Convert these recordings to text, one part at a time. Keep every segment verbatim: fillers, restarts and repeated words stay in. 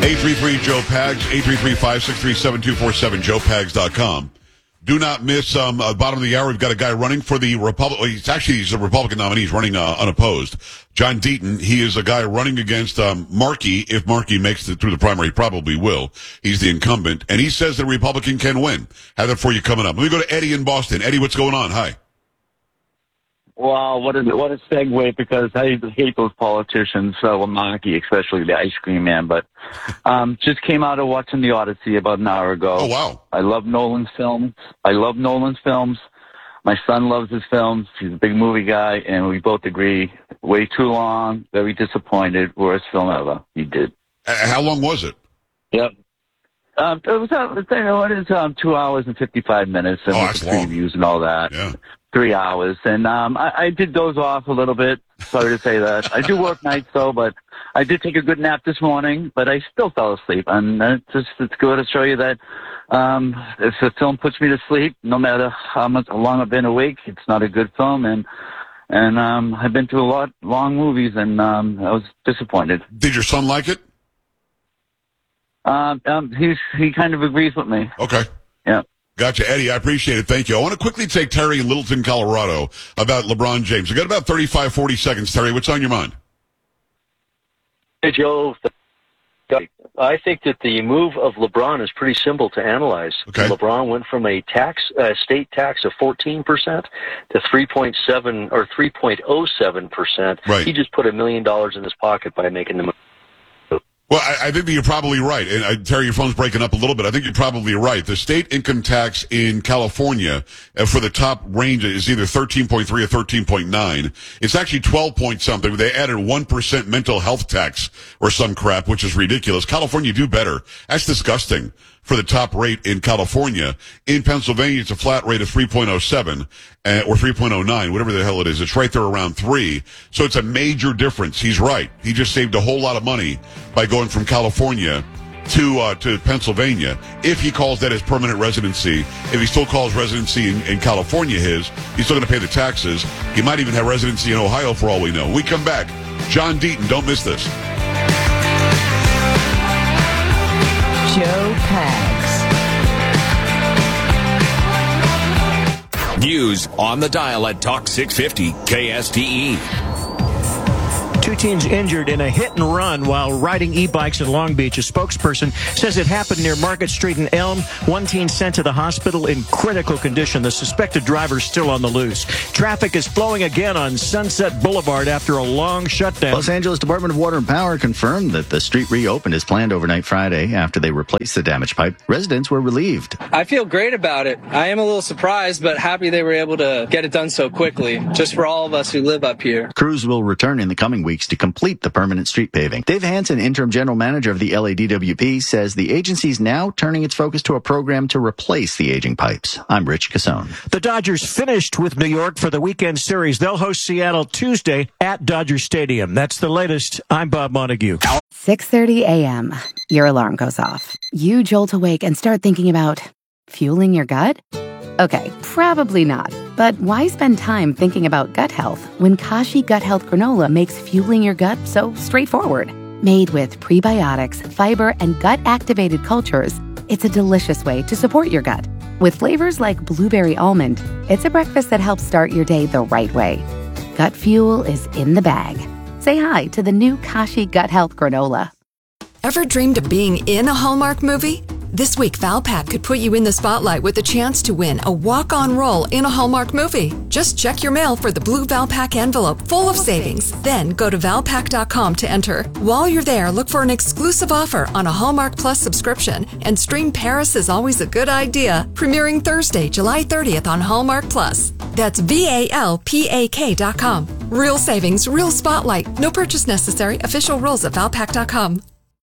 eight three three Joe Pags, eight three three, five six three, seven two four seven, joe pags dot com. Do not miss, um, uh, bottom of the hour, we've got a guy running for the Republican, he's actually, he's a Republican nominee, he's running uh, unopposed. John Deaton, he is a guy running against um, Markey. If Markey makes it through the primary, he probably will. He's the incumbent, and he says the Republican can win. Have that for you coming up. Let me go to Eddie in Boston. Eddie, what's going on? Hi. Wow, what a, what a segue, because I hate those politicians, uh, Markey, especially the ice cream man, but um, just came out of watching The Odyssey about an hour ago. Oh, wow. I love Nolan's films. I love Nolan's films. My son loves his films. He's a big movie guy, and we both agree, way too long, very disappointed, worst film ever he did. Uh, how long was it? Yep. Um, it was, uh, it is um, two hours and fifty-five minutes, and Oh, with that's the long. previews and all that. Yeah. Three hours, and um, I, I did doze off a little bit. Sorry to say that. I do work nights though, but I did take a good nap this morning, but I still fell asleep. And it's just it's good to show you that um, if a film puts me to sleep, no matter how much how long I've been awake, it's not a good film. And and um, I've been through a lot long movies, and um, I was disappointed. Did your son like it? Um, um, he's he kind of agrees with me. Okay. Yeah. Gotcha, Eddie. I appreciate it. Thank you. I want to quickly take Terry in Littleton, Colorado, about LeBron James. We got about thirty-five, forty seconds. Terry, what's on your mind? Hey, Joe. I think that the move of LeBron is pretty simple to analyze. Okay. LeBron went from a tax, uh, state tax of fourteen percent to three point seven or three point oh seven percent. Right. He just put a million dollars in his pocket by making the move. Well, I, I think that you're probably right. And uh, Terry, your phone's breaking up a little bit. I think you're probably right. The state income tax in California uh, for the top range is either thirteen point three or thirteen point nine. It's actually twelve point something. They added one percent mental health tax or some crap, which is ridiculous. California do better. That's disgusting for the top rate in California. In Pennsylvania, it's a flat rate of three point oh seven uh, or three point oh nine, whatever the hell it is. It's right there around three. So it's a major difference. He's right. He just saved a whole lot of money by going from California to uh, to Pennsylvania. If he calls that his permanent residency, if he still calls residency in, in California his, he's still going to pay the taxes. He might even have residency in Ohio for all we know. When we come back, John Deaton, don't miss this. Joe Pags. News on the dial at Talk six fifty K S T E. Two teens injured in a hit and run while riding e-bikes in Long Beach. A spokesperson says it happened near Market Street and Elm. One teen sent to the hospital in critical condition. The suspected driver is still on the loose. Traffic is flowing again on Sunset Boulevard after a long shutdown. Los Angeles Department of Water and Power confirmed that the street reopened as planned overnight Friday after they replaced the damaged pipe. Residents were relieved. I feel great about it. I am a little surprised, but happy they were able to get it done so quickly, just for all of us who live up here. Crews will return in the coming weeks to complete the permanent street paving. Dave Hansen, interim general manager of the L A D W P, says the agency is now turning its focus to a program to replace the aging pipes. I'm Rich Cassone. The Dodgers finished with New York for the weekend series. They'll host Seattle Tuesday at Dodger Stadium. That's the latest. I'm Bob Montague. six thirty a.m. Your alarm goes off. You jolt awake and start thinking about fueling your gut? Okay, probably not. But why spend time thinking about gut health when Kashi Gut Health Granola makes fueling your gut so straightforward? Made with prebiotics, fiber, and gut-activated cultures, it's a delicious way to support your gut. With flavors like blueberry almond, it's a breakfast that helps start your day the right way. Gut fuel is in the bag. Say hi to the new Kashi Gut Health Granola. Ever dreamed of being in a Hallmark movie? This week, Valpak could put you in the spotlight with a chance to win a walk-on role in a Hallmark movie. Just check your mail for the blue Valpak envelope full of savings. Then go to valpak dot com to enter. While you're there, look for an exclusive offer on a Hallmark Plus subscription and stream Paris is Always a Good Idea, premiering Thursday, July thirtieth on Hallmark Plus. That's V A L P A K dot com. Real savings, real spotlight. No purchase necessary. Official rules at valpak dot com.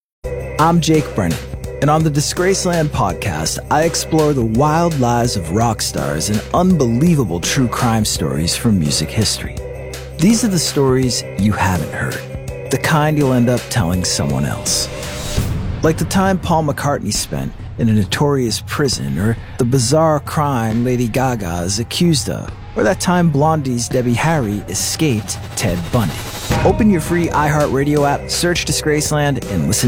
I'm Jake Brennan. And on the Disgraceland podcast, I explore the wild lives of rock stars and unbelievable true crime stories from music history. These are the stories you haven't heard, the kind you'll end up telling someone else. Like the time Paul McCartney spent in a notorious prison, or the bizarre crime Lady Gaga is accused of, or that time Blondie's Debbie Harry escaped Ted Bundy. Open your free iHeartRadio app, search Disgraceland, and listen now.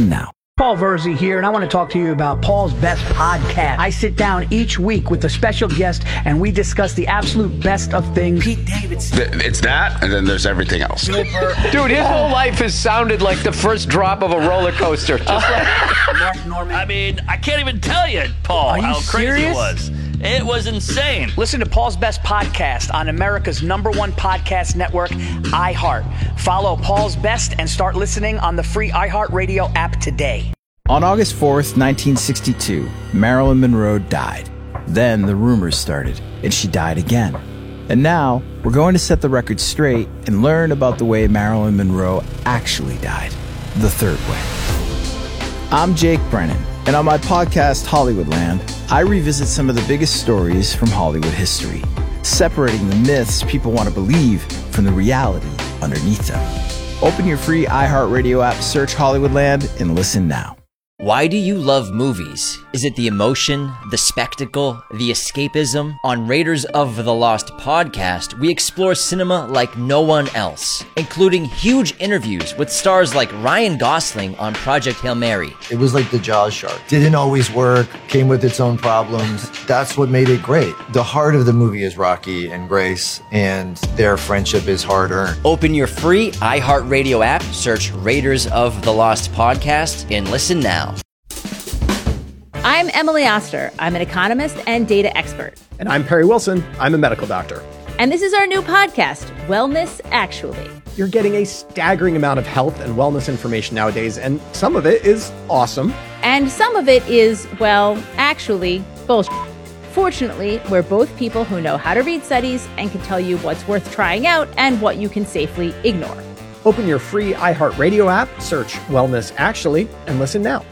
Paul Verzi here, and I want to talk to you about Paul's Best Podcast. I sit down each week with a special guest, and we discuss the absolute best of things. Pete Davidson. It's that, and then there's everything else. Dude, his whole life has sounded like the first drop of a roller coaster. Just like Mark Norman. I mean, I can't even tell you, Paul, how crazy serious? it was. It was insane. Listen to Paul's Best Podcast on America's number one podcast network, iHeart. Follow Paul's Best and start listening on the free iHeartRadio app today. On August fourth, nineteen sixty-two, Marilyn Monroe died. Then the rumors started, and she died again. And now, we're going to set the record straight and learn about the way Marilyn Monroe actually died, the third way. I'm Jake Brennan, and on my podcast, Hollywoodland, I revisit some of the biggest stories from Hollywood history, separating the myths people want to believe from the reality underneath them. Open your free iHeartRadio app, search Hollywoodland, and listen now. Why do you love movies? Is it the emotion, the spectacle, the escapism? On Raiders of the Lost podcast, we explore cinema like no one else, including huge interviews with stars like Ryan Gosling on Project Hail Mary. It was like the Jaws shark. Didn't always work, came with its own problems. That's what made it great. The heart of the movie is Rocky and Grace, and their friendship is hard-earned. Open your free iHeartRadio app, search Raiders of the Lost podcast, and listen now. I'm Emily Oster. I'm an economist and data expert. And I'm Perry Wilson. I'm a medical doctor. And this is our new podcast, Wellness Actually. You're getting a staggering amount of health and wellness information nowadays, and some of it is awesome. And some of it is, well, actually, bullshit. Fortunately, we're both people who know how to read studies and can tell you what's worth trying out and what you can safely ignore. Open your free iHeartRadio app, search Wellness Actually, and listen now.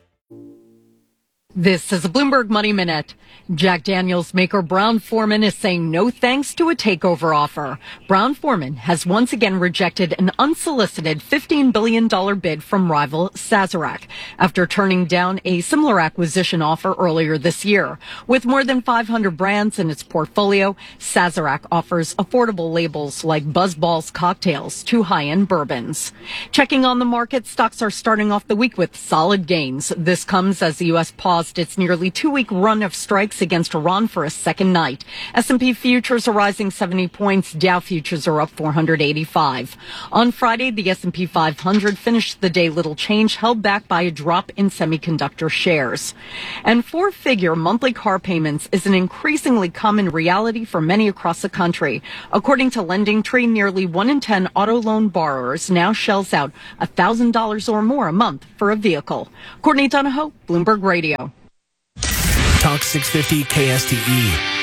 This is a Bloomberg Money Minute. Jack Daniels maker Brown-Forman is saying no thanks to a takeover offer. Brown-Forman has once again rejected an unsolicited fifteen billion dollars bid from rival Sazerac after turning down a similar acquisition offer earlier this year. With more than five hundred brands in its portfolio, Sazerac offers affordable labels like Buzzballs cocktails to high-end bourbons. Checking on the market, stocks are starting off the week with solid gains. This comes as the U S paused its nearly two-week run of strikes against Iran for a second night. S and P futures are rising seventy points. Dow futures are up four hundred eighty-five. On Friday, the S and P five hundred finished the day little change, held back by a drop in semiconductor shares. And four-figure monthly car payments is an increasingly common reality for many across the country. According to LendingTree, nearly one in ten auto loan borrowers now shells out one thousand dollars or more a month for a vehicle. Courtney Donahoe, Bloomberg Radio. Talk six fifty K S T E.